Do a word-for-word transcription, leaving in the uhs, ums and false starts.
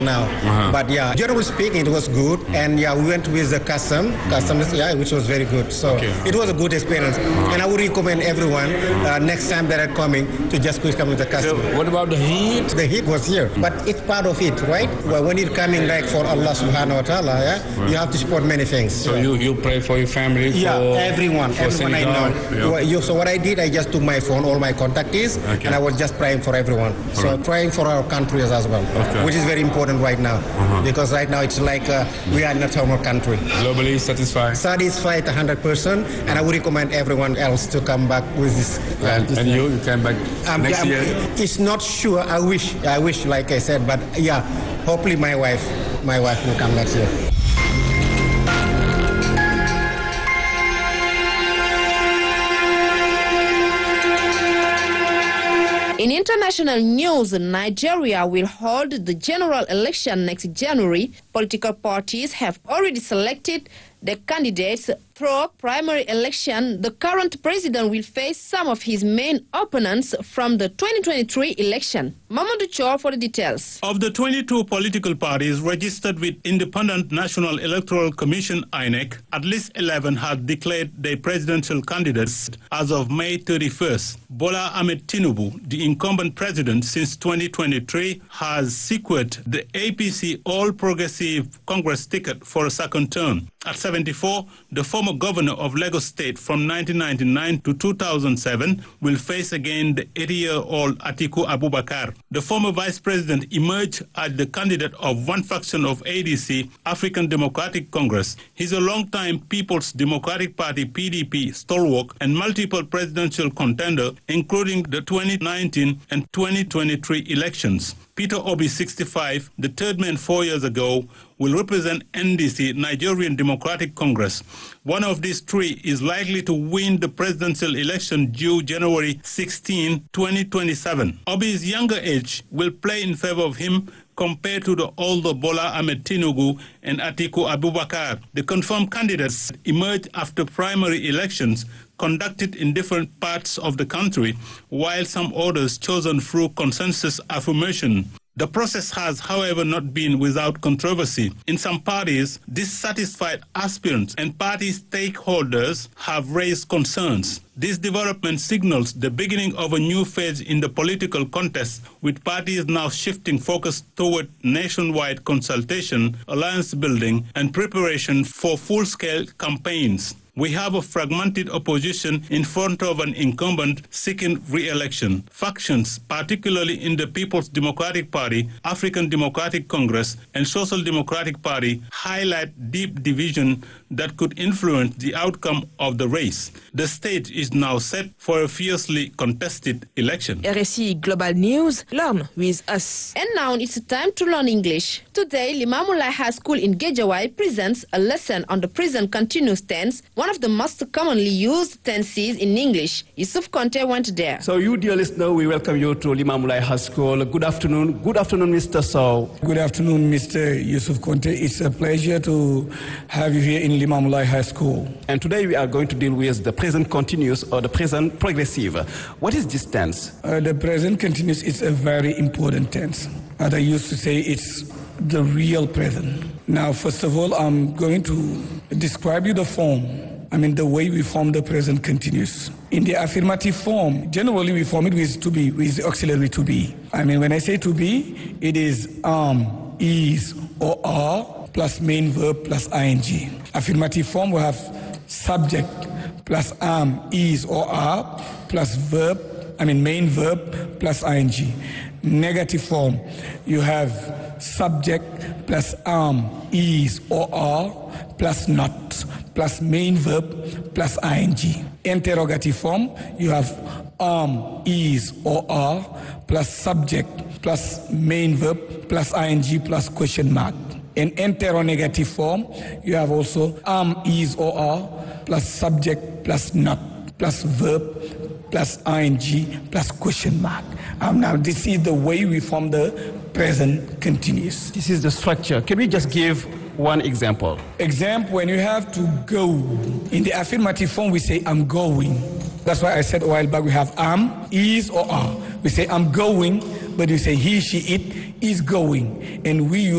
now. Uh-huh. But yeah, generally speaking, it was good. Mm-hmm. And yeah, we went with the custom, customs, mm-hmm. yeah, which was very good. So okay. It was a good experience. Uh-huh. And I would recommend everyone uh, next time that are coming to just quick come with the custom. So what about the heat? The heat was here, mm-hmm. but it's part of it, right? Well, when you're coming like for Allah subhanahu wa ta'ala, yeah, right. You have to support many things. So yeah. you, you pray for your family? Yeah, for, everyone, for everyone Senegal, I know. yeah. So what I did, I just took my phone, all my contactees, okay. and I was just praying for everyone. All so right. praying for our countries as well, okay. which is very important right now. Uh-huh. Because right now it's like uh, we are in a normal country. Globally satisfied? Satisfied one hundred percent, and I would recommend everyone else to come back with this. Uh, and this and you, you came back um, next yeah, year? It's not sure. I wish, I wish, like I said, but yeah, hopefully my wife, my wife will come next year. In international news, Nigeria will hold the general election next January. Political parties have already selected the candidates. Through primary election, the current president will face some of his main opponents from the twenty twenty-three election. Mamadou Chor for the details. Of the twenty-two political parties registered with Independent National Electoral Commission I N E C, at least eleven have declared their presidential candidates as of May thirty-first. Bola Ahmed Tinubu, the incumbent president since twenty twenty-three, has secured the A P C All Progressive Congress ticket for a second term. At seventy-four, the former governor of Lagos State from nineteen ninety-nine to two thousand seven will face again the eighty-year-old Atiku Abubakar. The former vice president emerged as the candidate of one faction of A D C, African Democratic Congress. He's a long-time People's Democratic Party P D P stalwart and multiple presidential contender, including the twenty nineteen and twenty twenty-three elections. Peter Obi, sixty-five, the third man four years ago, will represent N D C, Nigerian Democratic Congress. One of these three is likely to win the presidential election due January sixteenth, twenty twenty-seven. Obi's younger age will play in favor of him compared to the older Bola Ahmed Tinubu and Atiku Abubakar. The confirmed candidates emerged after primary elections conducted in different parts of the country, while some others chosen through consensus affirmation. The process has, however, not been without controversy. In some parties, dissatisfied aspirants and party stakeholders have raised concerns. This development signals the beginning of a new phase in the political contest, with parties now shifting focus toward nationwide consultation, alliance building, and preparation for full-scale campaigns. We have a fragmented opposition in front of an incumbent seeking re-election. Factions, particularly in the People's Democratic Party, African Democratic Congress, and Social Democratic Party, highlight deep division that could influence the outcome of the race. The stage is now set for a fiercely contested election. R S I Global News, learn with us. And now it's time to learn English. Today, Limamullah High School in Gejawai presents a lesson on the present continuous tense, one of the most commonly used tenses in English. Yusuf Conte went there. So you, dear listener, we welcome you to Limamullah High School. Good afternoon. Good afternoon, Mister Sow. Good afternoon, Mister Yusuf Conte. It's a pleasure to have you here in Limamullah High School. And today we are going to deal with the present continuous or the present progressive. What is this tense? Uh, the present continuous is a very important tense. As I used to say, it's the real present. Now, first of all, I'm going to describe you the form. I mean, the way we form the present continuous. In the affirmative form, generally we form it with to be, with auxiliary to be. I mean, when I say to be, it is am, is, or are, plus main verb plus ing. Affirmative form will have subject plus am, is, or are, plus verb, I mean main verb plus ing. Negative form, you have subject plus am, is, or are, plus not, plus main verb plus ing. Interrogative form, you have am, is, or are, plus subject, plus main verb, plus ing, plus question mark. In interrogative form, you have also am, is, or are, plus subject, plus not, plus verb, plus ing, plus question mark. Um, now, this is the way we form the present continuous. This is the structure. Can we just give one example? Example, when you have to go. In the affirmative form, we say, I'm going. That's why I said a while back, we have am, is, or are. We say, I'm going, but we say he, she, it is going. And we use